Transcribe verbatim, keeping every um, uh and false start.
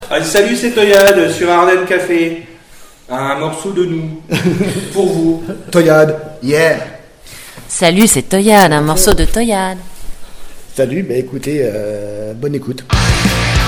Allez, salut, c'est Toyad sur Ardennes Café. Un morceau de nous. Pour vous. Toyad, yeah. Salut, c'est Toyad, un morceau de Toyad. Salut, bah écoutez, euh, bonne écoute.